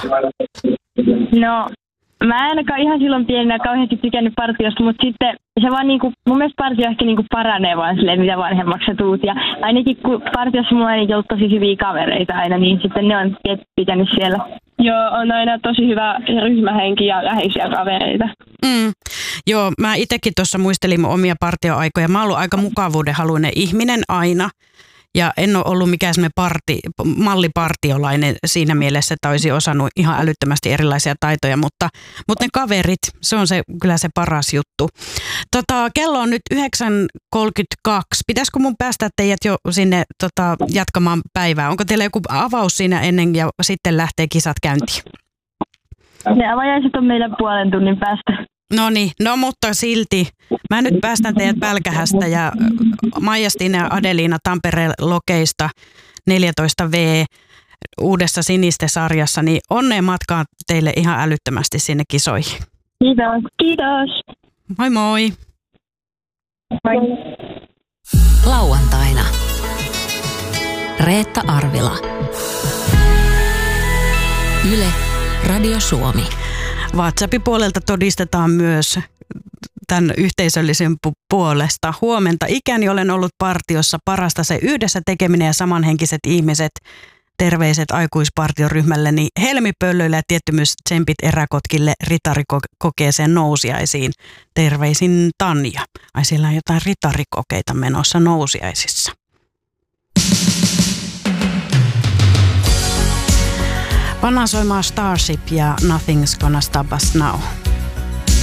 No, mä en ainakaan ihan silloin pienenä kauheasti tykännyt partiosta, mutta sitten se vaan niinku, mun mielestä partio ehkä niinku paranee vaan silleen, mitä vanhemmaksi sä tuut. Ja ainakin kun partiossa mulla on ollut tosi hyviä kavereita aina, niin sitten ne on pitänyt siellä. Joo, on aina tosi hyvä ryhmähenki ja läheisiä kavereita. Joo, mä itsekin tuossa muistelin mun omia partioaikoja. Mä oon ollut aika mukavuudenhaluinen ihminen aina. Ja en ole ollut mikään semmoinen mallipartiolainen siinä mielessä, että olisi osannut ihan älyttömästi erilaisia taitoja, mutta ne kaverit, se on kyllä se paras juttu. Kello on nyt 9.32. Pitäisikö mun päästä teidät jo sinne jatkamaan päivää? Onko teillä joku avaus siinä ennen ja sitten lähtee kisat käyntiin? Ne avajaiset on meidän puolen tunnin päästä. No mutta silti. Mä nyt päästän teidät Pälkähästä ja Maija-Stina ja Adeliina Tampereen Lokeista 14V uudessa Siniste-sarjassa, niin onneen matkaan teille ihan älyttömästi sinne kisoihin. Kiitos. Moi moi. Moi. Lauantaina Reetta Arvila. Yle Radio Suomi. WhatsAppin puolelta todistetaan myös tämän yhteisöllisen puolesta. Huomenta. Ikäni olen ollut partiossa, parasta se yhdessä tekeminen ja samanhenkiset ihmiset. Terveiset aikuispartioryhmälleni Helmipöllöille ja tietty myös tsempit eräkotkille ritarikokeeseen nousiaisiin. Terveisin Tanja. Ai siellä on jotain ritarikokeita menossa nousiaisissa. Pannaan soimaan Starship ja Nothing's Gonna Stop Us Now.